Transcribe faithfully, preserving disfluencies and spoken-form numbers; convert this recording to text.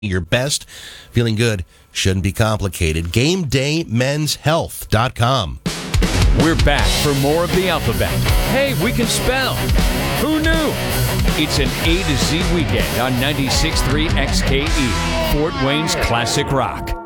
your best. Feeling good shouldn't be complicated. game day men's health dot com. We're back for more of the alphabet. Hey, we can spell. Who knew? It's an A to Z weekend on ninety-six point three X K E, Fort Wayne's Classic Rock.